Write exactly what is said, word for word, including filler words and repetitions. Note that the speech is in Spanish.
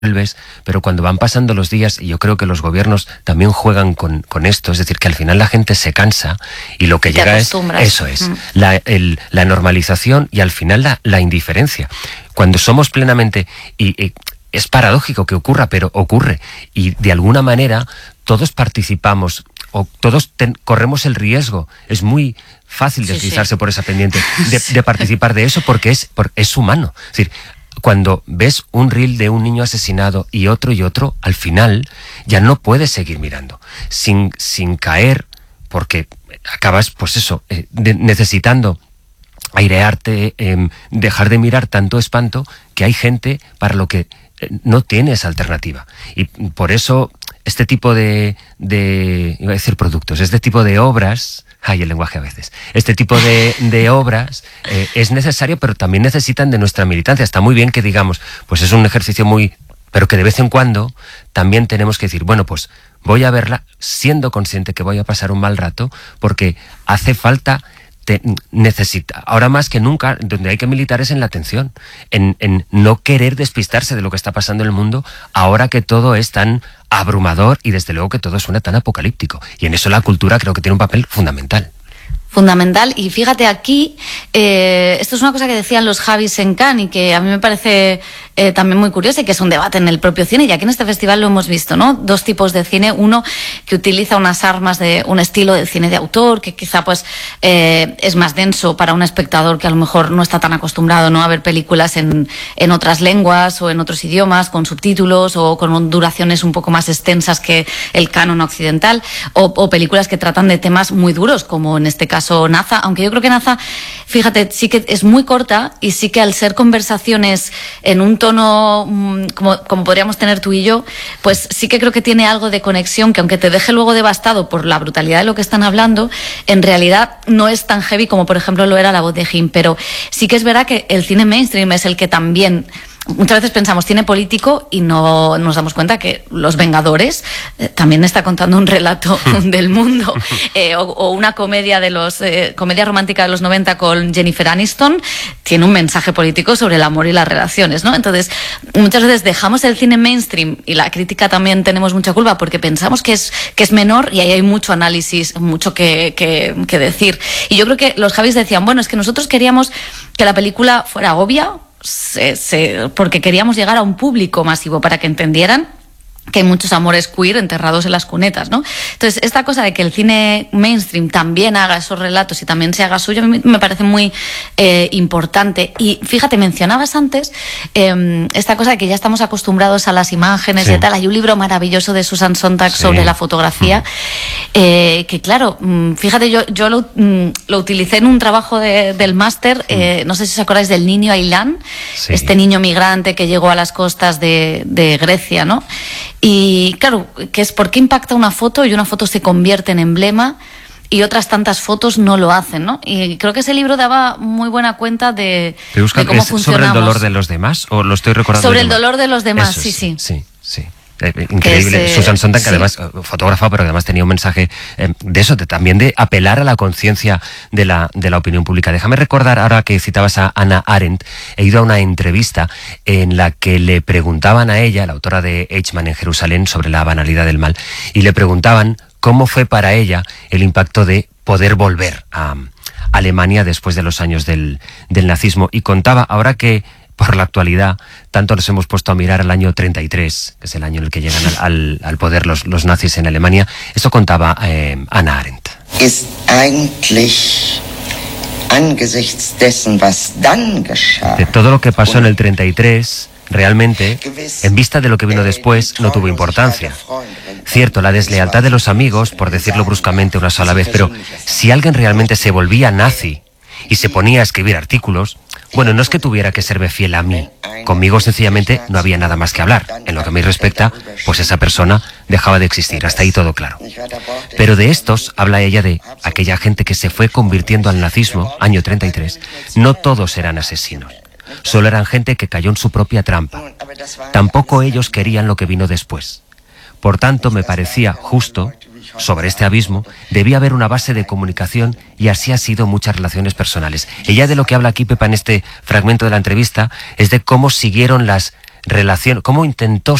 pero cuando van pasando los días, y yo creo que los gobiernos también juegan con, con esto, es decir, que al final la gente se cansa y lo que llega es, eso es, mm. la, el, la normalización y al final la, la indiferencia. Cuando somos plenamente, y, y es paradójico que ocurra, pero ocurre, y de alguna manera todos participamos, o todos ten, corremos el riesgo, es muy fácil deslizarse sí, sí. por esa pendiente, de, de participar de eso porque es, porque es humano, es decir, cuando ves un reel de un niño asesinado y otro y otro, al final ya no puedes seguir mirando, sin, sin caer, porque acabas, pues eso, eh, de, necesitando airearte, eh, dejar de mirar tanto espanto, que hay gente para lo que eh, no tienes alternativa. Y por eso este tipo de, de, iba a decir productos, este tipo de obras... Ay, el lenguaje a veces. Este tipo de, de obras eh, es necesario, pero también necesitan de nuestra militancia. Está muy bien que digamos, pues es un ejercicio muy... pero que de vez en cuando también tenemos que decir, bueno, pues voy a verla siendo consciente que voy a pasar un mal rato, porque hace falta... Te necesita, ahora más que nunca, donde hay que militar es en la atención, en, en no querer despistarse de lo que está pasando en el mundo, ahora que todo es tan abrumador y desde luego que todo suena tan apocalíptico. Y en eso la cultura creo que tiene un papel fundamental. Fundamental, y fíjate aquí, eh, esto es una cosa que decían los Javis en Cannes y que a mí me parece eh, también muy curiosa y que es un debate en el propio cine, y aquí en este festival lo hemos visto, ¿no? Dos tipos de cine, uno que utiliza unas armas de un estilo de cine de autor, que quizá pues eh, es más denso para un espectador que a lo mejor no está tan acostumbrado, ¿no?, a ver películas en, en otras lenguas o en otros idiomas, con subtítulos o con duraciones un poco más extensas que el canon occidental, o, o películas que tratan de temas muy duros, como en este caso Naza, aunque yo creo que Naza, fíjate, sí que es muy corta y sí que al ser conversaciones en un tono como, como podríamos tener tú y yo, pues sí que creo que tiene algo de conexión que aunque te deje luego devastado por la brutalidad de lo que están hablando, en realidad no es tan heavy como por ejemplo lo era La voz de Jim, pero sí que es verdad que el cine mainstream es el que también... Muchas veces pensamos cine político y no nos damos cuenta que Los Vengadores eh, también está contando un relato del mundo, eh, o, o una comedia de los eh, comedia romántica de los noventa con Jennifer Aniston tiene un mensaje político sobre el amor y las relaciones, ¿no? Entonces muchas veces dejamos el cine mainstream y la crítica también tenemos mucha culpa porque pensamos que es que es menor y ahí hay mucho análisis, mucho que, que, que decir. Y yo creo que los Javis decían, bueno, es que nosotros queríamos que la película fuera obvia, Se, se, porque queríamos llegar a un público masivo para que entendieran que hay muchos amores queer enterrados en las cunetas, ¿no? Entonces, esta cosa de que el cine mainstream también haga esos relatos y también se haga suyo, a mí me parece muy eh, importante. Y fíjate, mencionabas antes eh, esta cosa de que ya estamos acostumbrados a las imágenes sí. y tal. Hay un libro maravilloso de Susan Sontag sí. sobre la fotografía, mm. eh, que claro, fíjate, yo, yo lo, lo utilicé en un trabajo de, del máster, eh, no sé si os acordáis del niño Aylan, sí. este niño migrante que llegó a las costas de, de Grecia, ¿no? Y claro, que es por qué impacta una foto y una foto se convierte en emblema y otras tantas fotos no lo hacen, ¿no? Y creo que ese libro daba muy buena cuenta de, de cómo funcionamos. ¿Sobre el dolor de los demás o lo estoy recordando? Sobre el dolor de los demás, Eso, sí, sí. Sí, sí. Increíble. Es, eh, Susan Sontag, que sí. además, fotógrafa, pero que además tenía un mensaje eh, de eso, de, también de apelar a la conciencia de la, de la opinión pública. Déjame recordar, ahora que citabas a Hannah Arendt, he ido a una entrevista en la que le preguntaban a ella, la autora de Eichmann en Jerusalén, sobre la banalidad del mal, y le preguntaban cómo fue para ella el impacto de poder volver a Alemania después de los años del, del nazismo. Y contaba, ahora que por la actualidad, tanto nos hemos puesto a mirar el año treinta y tres, que es el año en el que llegan al, al, al poder los, los nazis en Alemania. Esto contaba eh, Hannah Arendt. Ist eigentlich angesichts dessen, was dann geschah, de todo lo que pasó en el treinta y tres, realmente, en vista de lo que vino después, no tuvo importancia. Cierto, la deslealtad de los amigos, por decirlo bruscamente una sola vez, pero si alguien realmente se volvía nazi y se ponía a escribir artículos, bueno, no es que tuviera que serme fiel a mí. Conmigo sencillamente no había nada más que hablar. En lo que a mí respecta, pues esa persona dejaba de existir. Hasta ahí todo claro. Pero de estos habla ella de aquella gente que se fue convirtiendo al nazismo, año treinta y tres. No todos eran asesinos. Solo eran gente que cayó en su propia trampa. Tampoco ellos querían lo que vino después. Por tanto, me parecía justo, sobre este abismo, debía haber una base de comunicación y así ha sido muchas relaciones personales. Ella de lo que habla aquí, Pepa, en este fragmento de la entrevista, es de cómo siguieron las, relación, cómo intentó